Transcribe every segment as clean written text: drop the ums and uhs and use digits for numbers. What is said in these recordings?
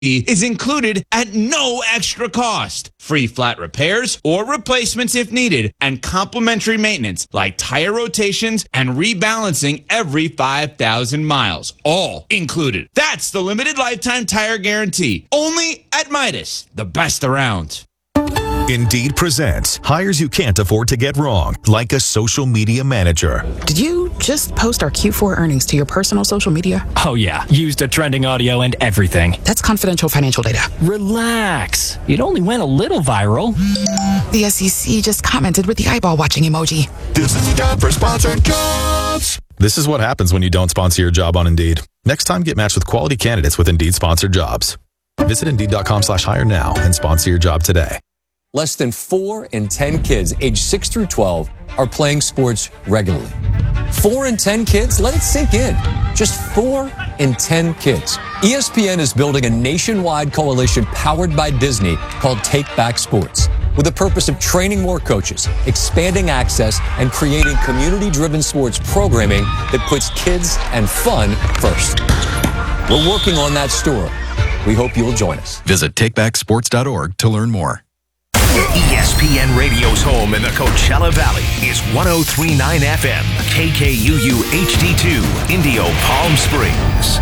is included at no extra cost. Free flat repairs or replacements if needed, and complimentary maintenance like tire rotations and rebalancing every 5,000 miles. All included. That's the limited lifetime tire guarantee. Only at Midas, the best around. Indeed presents hires you can't afford to get wrong, like a social media manager. Did you just post our Q4 earnings to your personal social media? Oh yeah, used a trending audio and everything. That's confidential financial data. Relax. It only went a little viral. The SEC just commented with the eyeball watching emoji. This is time for sponsored jobs. This is what happens when you don't sponsor your job on Indeed. Next time, get matched with quality candidates with Indeed sponsored jobs. Visit Indeed.com/hire now and sponsor your job today. Less than 4 in 10 kids aged 6 through 12 are playing sports regularly. 4 in 10 kids? Let it sink in. Just 4 in 10 kids. ESPN is building a nationwide coalition powered by Disney called Take Back Sports, with the purpose of training more coaches, expanding access, and creating community-driven sports programming that puts kids and fun first. We're working on that story. We hope you'll join us. Visit takebacksports.org to learn more. ESPN Radio's home in the Coachella Valley is 103.9 FM, KKUU HD2, Indio, Palm Springs.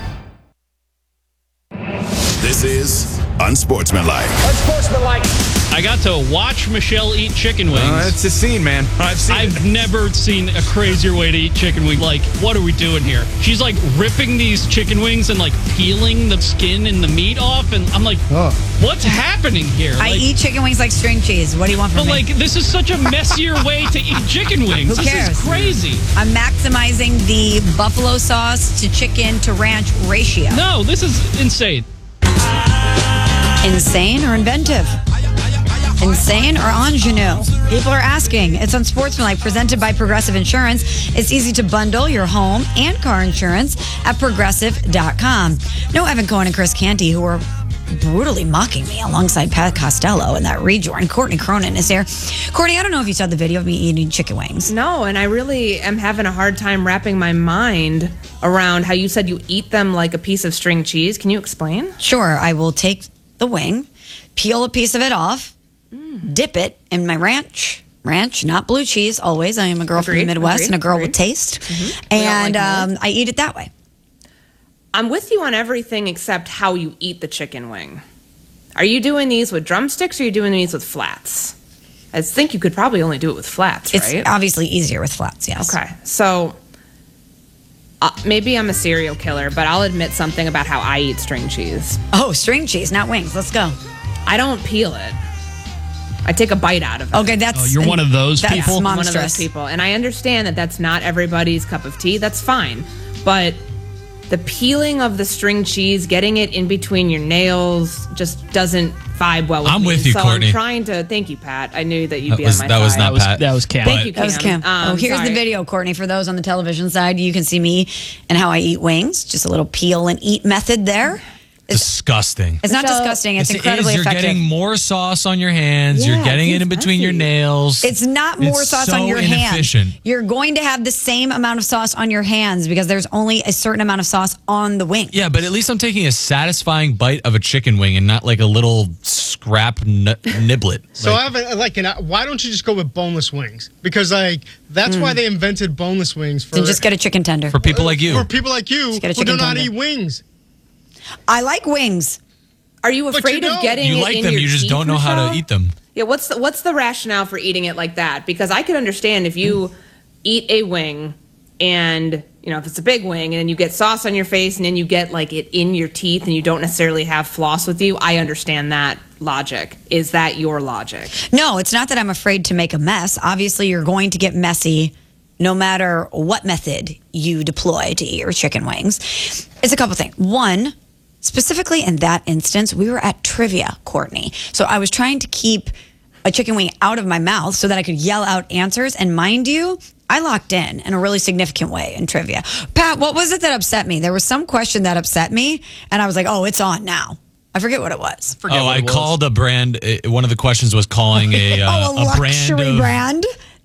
This is Unsportsmanlike. I got to watch Michelle eat chicken wings. That's a scene, man. I've never seen a crazier way to eat chicken wings. Like, what are we doing here? She's like ripping these chicken wings and like peeling the skin and the meat off, and I'm like, what's happening here? I like, eat chicken wings like string cheese. What do you want from but me? like, this is such a messier way to eat chicken wings. Who cares? This is crazy. I'm maximizing the buffalo sauce to chicken to ranch ratio. No, this is insane. Insane or inventive? Insane or ingenue? People are asking. It's Unsportsmanlike, presented by Progressive Insurance. It's easy to bundle your home and car insurance at Progressive.com. No Evan Cohen and Chris Canty, who are brutally mocking me alongside Pat Costello and that rejoin. Courtney Cronin is here. Courtney, I don't know if you saw the video of me eating chicken wings. No, and I really am having a hard time wrapping my mind around how you said you eat them like a piece of string cheese. Can you explain? Sure. I will take the wing, peel a piece of it off, dip it in my ranch, not blue cheese, always. I am a girl from the Midwest and a girl with taste. And I eat it that way. I'm with you on everything except how you eat the chicken wing. Are you doing these with drumsticks or are you doing these with flats? I think you could probably only do it with flats, right? It's obviously easier with flats, yes. Okay, so maybe I'm a serial killer, but I'll admit something about how I eat string cheese. Oh, string cheese, not wings. Let's go. I don't peel it. I take a bite out of it. Okay, that's... you're one of those people? Monstrous. One of those people. And I understand that that's not everybody's cup of tea. That's fine. But the peeling of the string cheese, getting it in between your nails, just doesn't vibe well with me. I'm with you, so Courtney. I'm trying to... Thank you, Pat. I knew that you'd be on my That was side. not Pat. That was Cam. Thank you, Cam. That was Cam. Here's the video, Courtney. For those on the television side, you can see me and how I eat wings. Just a little peel and eat method there. Disgusting. It's not disgusting. It's incredibly You're effective. getting more sauce on your hands. Yeah, you're getting it's it in between your messy. nails. It's not more It's sauce so on your inefficient. hands. You're going to have the same amount of sauce on your hands because there's only a certain amount of sauce on the wing. Yeah, but at least I'm taking a satisfying bite of a chicken wing and not like a little scrap niblet. So I have why don't you just go with boneless wings? Because that's why they invented boneless wings Then just get a chicken tender. For people like you. For people like you Just get a who do chicken not tender. eat wings. I like wings. Are you afraid of getting You it like in them, your you just teeth, don't know how Michelle? to eat them. Yeah, what's the rationale for eating it like that? Because I could understand if you eat a wing and, if it's a big wing and then you get sauce on your face and then you get like it in your teeth and you don't necessarily have floss with you, I understand that logic. Is that your logic? No, it's not that I'm afraid to make a mess. Obviously, you're going to get messy no matter what method you deploy to eat your chicken wings. It's a couple things. One, specifically in that instance, we were at trivia, Courtney. So I was trying to keep a chicken wing out of my mouth so that I could yell out answers. And mind you, I locked in a really significant way in trivia. Pat, what was it that upset me? There was some question that upset me, and I was like, oh, it's on now. I forget what it was. I called a brand. One of the questions was calling a a luxury brand.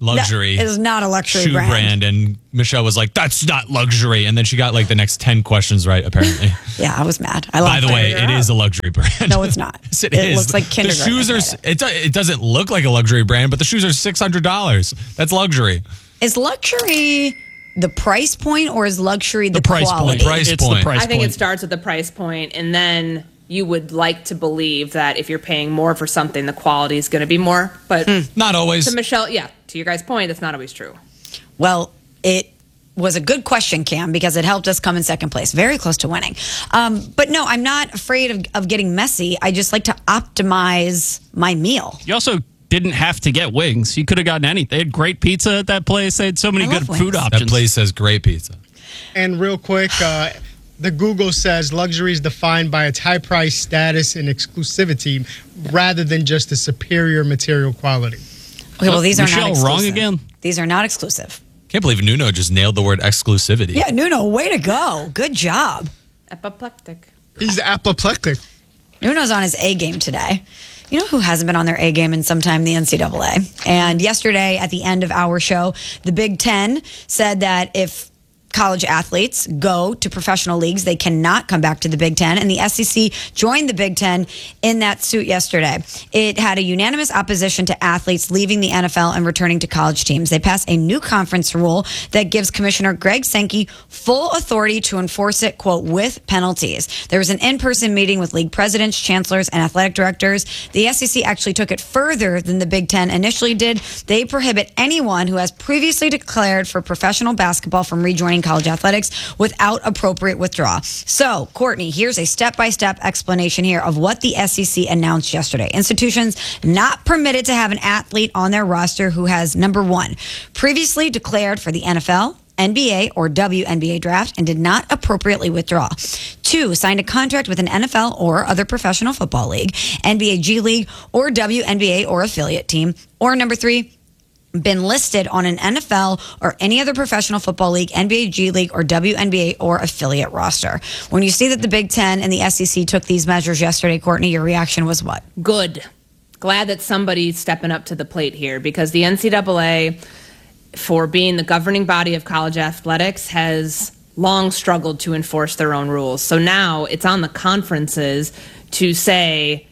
luxury. It is not a luxury shoe brand. And Michelle was like, that's not luxury. And then she got like the next 10 questions right, apparently. Yeah, I was mad. By the way, it is a luxury brand. No, it's not. Yes, it is. looks like kindergarten. The shoes are, it doesn't look like a luxury brand, but the shoes are $600. That's luxury. Is luxury the price point, or is luxury the price quality? point? It's the price I think point. it starts with the price point, and then you would like to believe that if you're paying more for something, the quality is going to be more. But not always. To Michelle, to your guys' point, that's not always true. Well, it was a good question, Cam, because it helped us come in second place, very close to winning. But no, I'm not afraid of getting messy. I just like to optimize my meal. You also didn't have to get wings. You could have gotten anything. They had great pizza at that place. They had so many good food options. That place has great pizza. And real quick, the Google says luxury is defined by its high price, status, and exclusivity rather than just a superior material quality. Okay, well, these are not Michelle exclusive. wrong again? These are not exclusive. Can't believe Nuno just nailed the word exclusivity. Yeah, Nuno, way to go. Good job. Apoplectic. He's apoplectic. Nuno's on his A game today. You know who hasn't been on their A game in some time? The NCAA. And yesterday at the end of our show, the Big Ten said that if college athletes go to professional leagues, they cannot come back to the Big Ten. And the SEC joined the Big Ten in that suit yesterday. It had a unanimous opposition to athletes leaving the NFL and returning to college teams. They passed a new conference rule that gives Commissioner Greg Sankey full authority to enforce it, quote, with penalties. There was an in-person meeting with league presidents, chancellors, and athletic directors. The SEC actually took it further than the Big Ten initially did. They prohibit anyone who has previously declared for professional basketball from rejoining college athletics without appropriate withdrawal. So, Courtney, here's a step-by-step explanation here of what the SEC announced yesterday. Institutions not permitted to have an athlete on their roster who has, number one, previously declared for the NFL, NBA, or WNBA draft and did not appropriately withdraw. 2, signed a contract with an NFL or other professional football league, NBA G League, or WNBA or affiliate team. Or number 3, been listed on an NFL or any other professional football league, NBA G League, or WNBA or affiliate roster. When you see that the Big Ten and the SEC took these measures yesterday, Courtney, your reaction was what? Good. Glad that somebody's stepping up to the plate here, because the NCAA, for being the governing body of college athletics, has long struggled to enforce their own rules. So now it's on the conferences to say,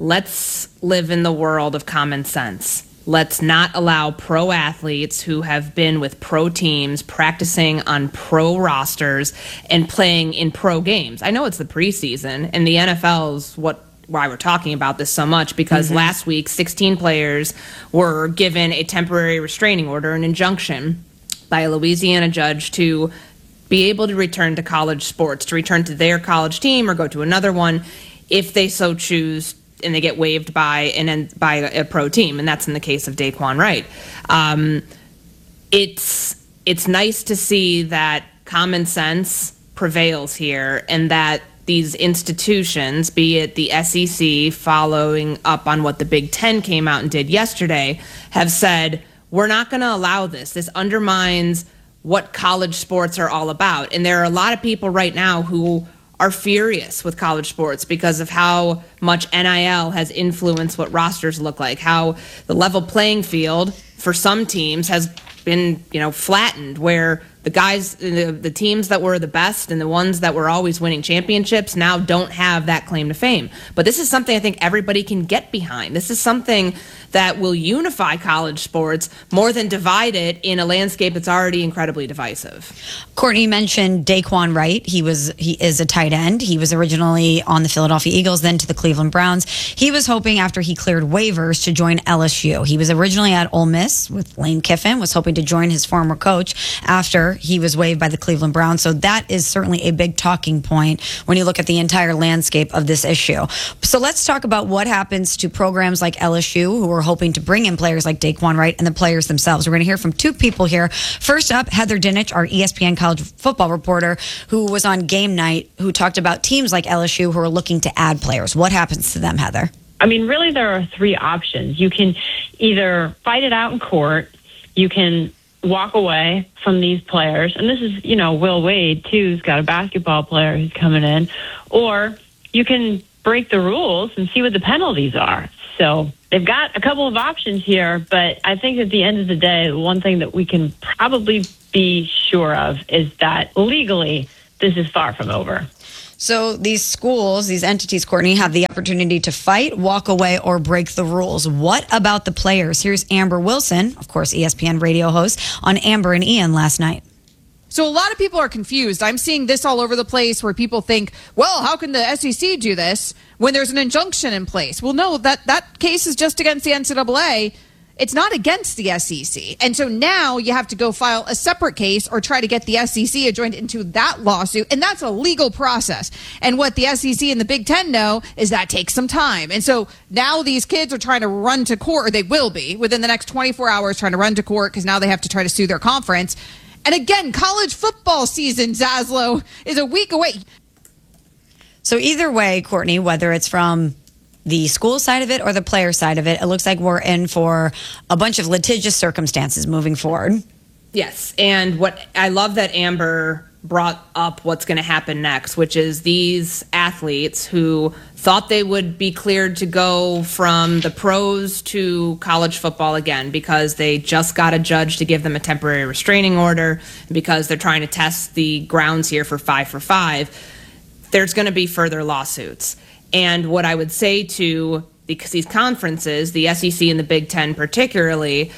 let's live in the world of common sense. Let's not allow pro athletes who have been with pro teams, practicing on pro rosters, and playing in pro games. I know it's the preseason, and the NFL's why we're talking about this so much, because last week 16 players were given a temporary restraining order, an injunction by a Louisiana judge to be able to return to college sports, to return to their college team or go to another one if they so choose, and they get waived by a pro team, and that's in the case of Daquan Wright. It's nice to see that common sense prevails here, and that these institutions, be it the SEC following up on what the Big Ten came out and did yesterday, have said, we're not going to allow this. This undermines what college sports are all about. And there are a lot of people right now who are furious with college sports because of how much NIL has influenced what rosters look like, how the level playing field for some teams has been, flattened, where the guys, the teams that were the best and the ones that were always winning championships now don't have that claim to fame. But this is something I think everybody can get behind. This is something that will unify college sports more than divide it in a landscape that's already incredibly divisive. Courtney mentioned Daquan Wright. He is a tight end. He was originally on the Philadelphia Eagles, then to the Cleveland Browns. He was hoping, after he cleared waivers, to join LSU. He was originally at Ole Miss with Lane Kiffin, was hoping to join his former coach after he was waived by the Cleveland Browns. So that is certainly a big talking point when you look at the entire landscape of this issue. So let's talk about what happens to programs like LSU, who are hoping to bring in players like Daquan Wright, and the players themselves. We're going to hear from 2 people here. First up, Heather Dinich, our ESPN college football reporter, who was on Game Night, who talked about teams like LSU who are looking to add players. What happens to them, Heather? I mean, really, there are 3 options. You can either fight it out in court, you can walk away from these players, and this is, Will Wade, too, who's got a basketball player who's coming in, or you can break the rules and see what the penalties are. So they've got a couple of options here, but I think at the end of the day, one thing that we can probably be sure of is that legally, this is far from over. So these schools, these entities, Courtney, have the opportunity to fight, walk away, or break the rules. What about the players? Here's Amber Wilson, of course, ESPN radio host, on Amber and Ian last night. So a lot of people are confused. I'm seeing this all over the place where people think, well, how can the SEC do this when there's an injunction in place? Well, no, that case is just against the NCAA. It's not against the SEC. And so now you have to go file a separate case or try to get the SEC joined into that lawsuit. And that's a legal process. And what the SEC and the Big Ten know is that takes some time. And so now these kids are trying to run to court, or they will be within the next 24 hours trying to run to court because now they have to try to sue their conference. And again, college football season, Zaslow, is a week away. So either way, Courtney, whether it's from the school side of it or the player side of it, it looks like we're in for a bunch of litigious circumstances moving forward. Yes, and what I love that Amber brought up what's going to happen next, which is these athletes who thought they would be cleared to go from the pros to college football again because they just got a judge to give them a temporary restraining order because they're trying to test the grounds here for 5 for 5. There's going to be further lawsuits. And what I would say to these conferences, the SEC and the Big Ten particularly,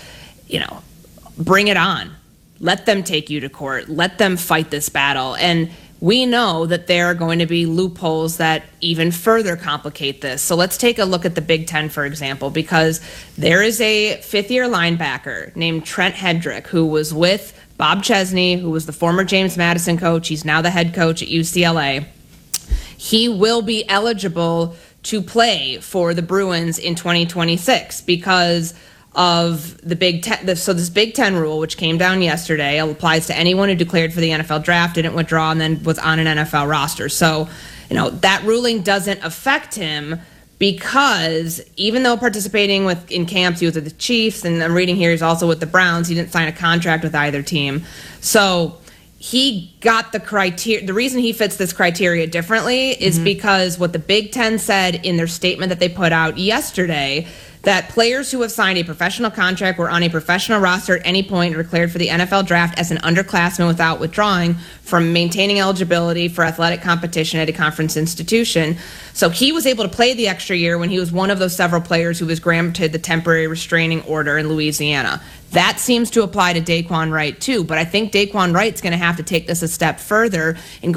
bring it on. Let them take you to court. Let them fight this battle. And we know that there are going to be loopholes that even further complicate this. So let's take a look at the Big Ten, for example, because there is a fifth-year linebacker named Trent Hedrick who was with Bob Chesney, who was the former James Madison coach. He's now the head coach at UCLA. He will be eligible to play for the Bruins in 2026 because of the Big Ten. So this Big Ten rule, which came down yesterday, applies to anyone who declared for the NFL draft, didn't withdraw, and then was on an NFL roster. So, that ruling doesn't affect him because even though participating in camps, he was with the Chiefs, and I'm reading here he's also with the Browns. He didn't sign a contract with either team. So he got the criteria. The reason he fits this criteria differently is because what the Big Ten said in their statement that they put out yesterday, that players who have signed a professional contract were on a professional roster at any point or declared for the NFL draft as an underclassman without withdrawing from maintaining eligibility for athletic competition at a conference institution. So he was able to play the extra year when he was one of those several players who was granted the temporary restraining order in Louisiana. That seems to apply to Daquan Wright too, but I think Daquan Wright's going to have to take this a step further and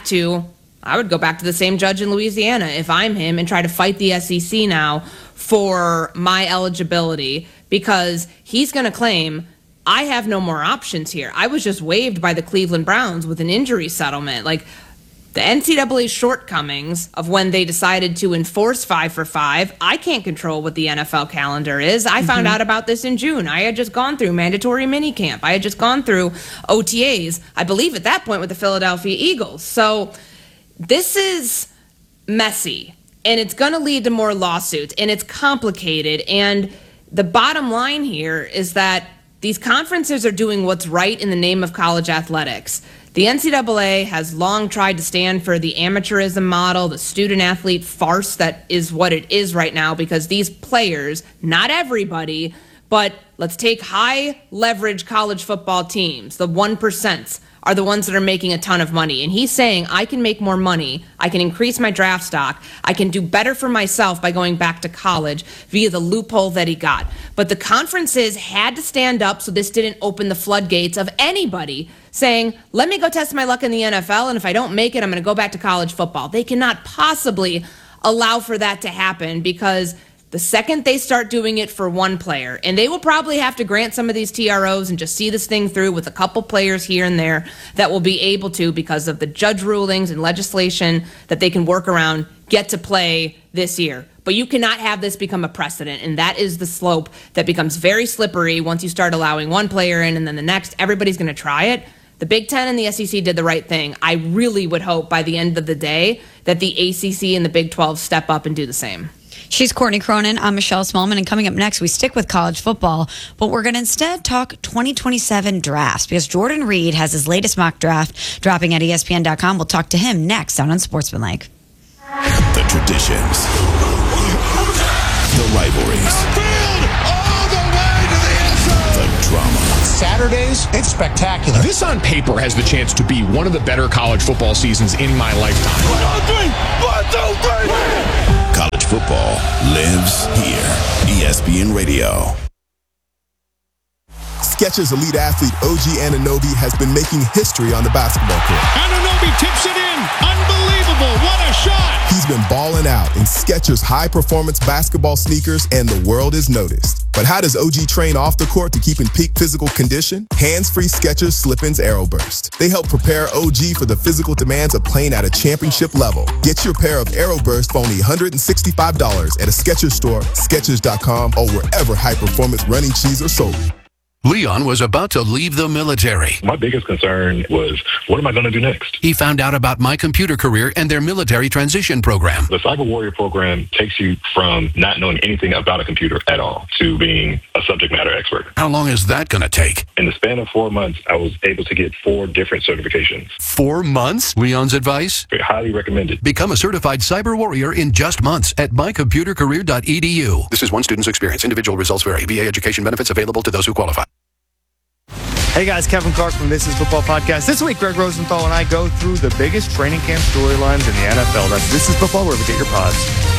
I would go back to the same judge in Louisiana if I'm him and try to fight the SEC now for my eligibility because he's going to claim I have no more options here. I was just waived by the Cleveland Browns with an injury settlement. Like the NCAA shortcomings of when they decided to enforce 5 for 5, I can't control what the NFL calendar is. I found out about this in June. I had just gone through mandatory minicamp. I had just gone through OTAs, I believe at that point with the Philadelphia Eagles. So this is messy, and it's going to lead to more lawsuits, and it's complicated. And the bottom line here is that these conferences are doing what's right in the name of college athletics. The NCAA has long tried to stand for the amateurism model, the student-athlete farce that is what it is right now because these players, not everybody, but let's take high-leverage college football teams, the 1%, are the ones that are making a ton of money. And he's saying, I can make more money, I can increase my draft stock, I can do better for myself by going back to college via the loophole that he got. But the conferences had to stand up so this didn't open the floodgates of anybody saying, let me go test my luck in the NFL, and if I don't make it, I'm going to go back to college football. They cannot possibly allow for that to happen because the second they start doing it for one player, and they will probably have to grant some of these TROs and just see this thing through with a couple players here and there that will be able to, because of the judge rulings and legislation that they can work around, get to play this year. But you cannot have this become a precedent, and that is the slope that becomes very slippery once you start allowing one player in and then the next. Everybody's going to try it. The Big Ten and the SEC did the right thing. I really would hope by the end of the day that the ACC and the Big 12 step up and do the same. She's Courtney Cronin. I'm Michelle Smallman. And coming up next, we stick with college football, but we're going to instead talk 2027 drafts because Jordan Reed has his latest mock draft dropping at ESPN.com. We'll talk to him next on Unsportsmanlike. The traditions, the rivalries, the drama. Saturdays, it's spectacular. This on paper has the chance to be one of the better college football seasons in my lifetime. 1, 2, 3. College football lives here. ESPN Radio. Skechers elite athlete OG Anunoby has been making history on the basketball court. Anunoby tips it in. Unbelievable. What a shot. He's been balling out in Skechers high-performance basketball sneakers, and the world is noticed. But how does OG train off the court to keep in peak physical condition? Hands-free Skechers Slip-ins Aeroburst. They help prepare OG for the physical demands of playing at a championship level. Get your pair of Aeroburst for only $165 at a Skechers store, Skechers.com, or wherever high-performance running shoes are sold. Leon was about to leave the military. My biggest concern was, what am I going to do next? He found out about My Computer Career and their military transition program. The Cyber Warrior program takes you from not knowing anything about a computer at all to being a subject matter expert. How long is that going to take? In the span of 4 months, I was able to get 4 different certifications. 4 months? Leon's advice? Highly recommended. Become a certified cyber warrior in just months at mycomputercareer.edu. This is one student's experience. Individual results vary. VA education benefits available to those who qualify. Hey guys, Kevin Clark from This Is Football Podcast. This week, Greg Rosenthal and I go through the biggest training camp storylines in the NFL. That's This Is Football, wherever you get your pods.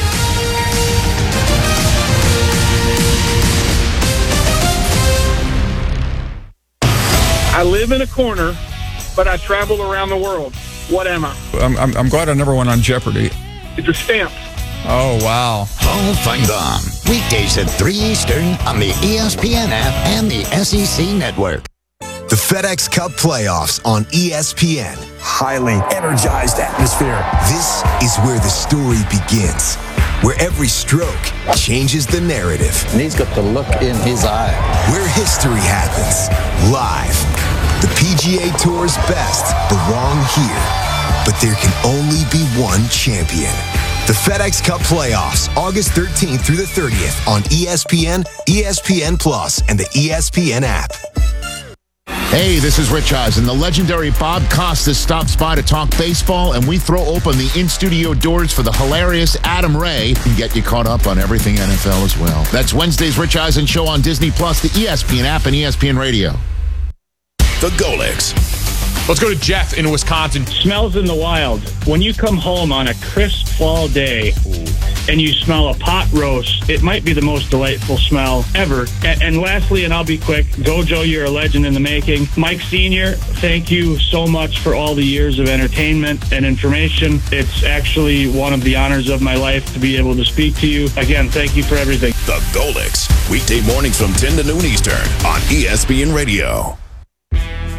I live in a corner, but I travel around the world. What am I? I'm glad I never went on Jeopardy. It's a stamp. Oh, wow. Hall of Fame Gone. Weekdays at 3 Eastern on the ESPN app and the SEC Network. The FedEx Cup playoffs on ESPN. Highly energized atmosphere. This is where the story begins, where every stroke changes the narrative. And he's got the look in his eye. Where history happens, live. The PGA Tour's best belong here, but there can only be one champion. The FedEx Cup playoffs, August 13th through the 30th on ESPN, ESPN Plus, and the ESPN app. Hey, this is Rich Eisen. The legendary Bob Costas stops by to talk baseball, and we throw open the in-studio doors for the hilarious Adam Ray and get you caught up on everything NFL as well. That's Wednesday's Rich Eisen Show on Disney+, Plus, the ESPN app, and ESPN Radio. The Golics. Let's go to Jeff in Wisconsin. Smells in the wild. When you come home on a crisp fall day and you smell a pot roast, it might be the most delightful smell ever. And lastly, and I'll be quick, Gojo, you're a legend in the making. Mike Sr., thank you so much for all the years of entertainment and information. It's actually one of the honors of my life to be able to speak to you. Again, thank you for everything. The Golics. Weekday mornings from 10 to noon Eastern on ESPN Radio.